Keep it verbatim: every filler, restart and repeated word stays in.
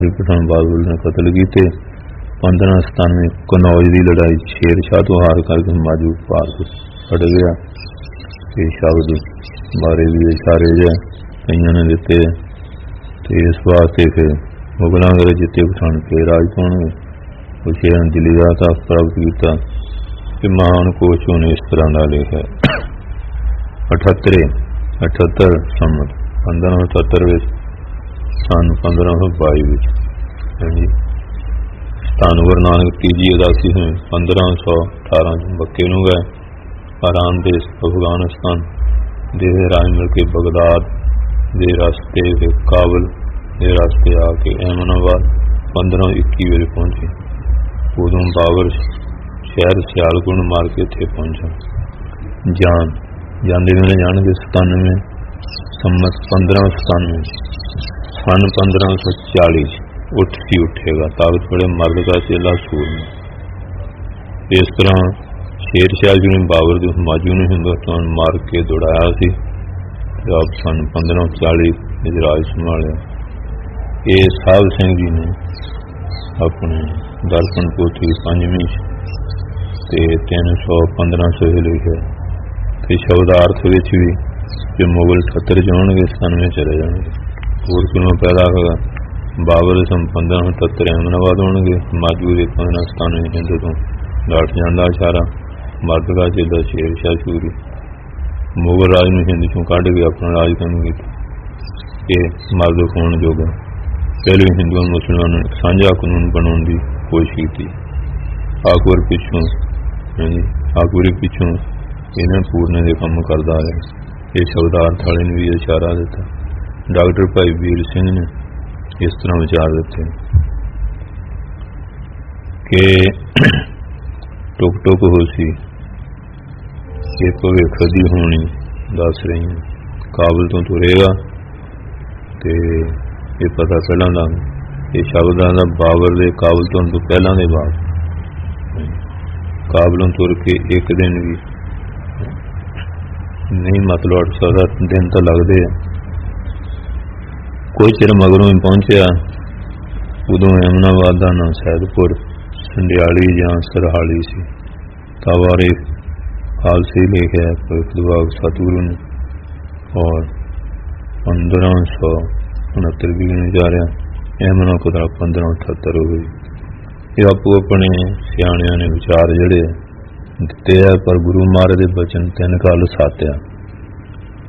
पठान बाबुल ने कतल किए। पंद्रह सतानवे कनौज की लड़ाई शेर शाह तो हार करके माजू पार फट गया। ये शब्द बारे भी इशारे जै कई ने दिते। तो इस वास्ते फिर मुगलों अगर जिते पठान के राज पाने शेर दिल्ली का तख्त प्राप्त किया। कि महान कोशों ने इस तरह का लिखा अठहत्तरे अठहत्तर संमत पंद्रह सौ सत्तर सन पंद्रह सौ बाई स्थान गुरु नानक तीजी उदासी में पंद्रह सौ अठारह मक्के नूं गए। आराम देश अफगानिस्तान दे राह मिल के बगदाद दे रास्ते के काबल दे रास्ते आके अहमदाबाद पंद्रह इक्की वेले पहुंचे। उदों बाबर शहर सियालकोट मार के इत्थे पहुंचा। जान जाते वेले जाणगे सतानवे सम्मत पंद्रह सतानवे सन पंद्रह सौ चालीस उठ ही उठेगा ताकत बड़े मर्द का चेला सूर में। इस तरह शेर शाह जी ने बाबर के हुमायूं ने हिंदुस्तान मार के दौड़ाया सी। अब सन पंद्रह चालीस राज संभालिया। ये साहब सिंह जी ने अपने दर्पण पोथी पंजवीं ते तीन सौ पंद्रह सौ लिखे। तो शब्दार्थ विच भी कि मुगल अठहत्तर जाणगे सतानवे चले जाएंगे। होर किलों पैदा होगा बाबर सन पंद्रह सौ सत्तर अहमदाबाद होंगे। माजू के पंद्रह सतानवे हिंद तो लाठ जाता इशारा मर्द का चेला शेर शाह सूरी मुगल राज में हिंद चों कढ़ के अपना राज कम किया। मर्द होने जोगा पहले हिंदुओं मुसलमानों ने साझा कानून बनाने की कोशिश की। अकबर पिछों अकबरी पिछों इन्हें पूरने के काम करता है। ये शब्दार्थ वाले ने भी इशारा दिता। डॉक्टर भाई वीर सिंह ने इस तरह विचार दिते कि टुक टुक हो सी ये भविख दी होनी दस रही है। काबल तो तुरेगा तो ये पता पहला का ये शब्द का बाबर के काबल तो, तो पहला के बाद काबलों तुर के एक दिन भी नहीं मतलब अठ सौ दिन तो लगते हैं। कोई चिर मगरों ही पहुंचा उदों अहमदाबाद का नाम सैदपुर संडियाली या सरहाली सी। तावारे खालसे लिखे भविख सतगुरु ने और पंद्रह सौ उनहत्तर भी गिने जा रहा। अहमदा खुदा पंद्रह अठहत्तर हो गई। ये आपो अपने सियाणिया ने विचार जड़े दिते है पर गुरु महाराज के बचन तीन काल सात्या।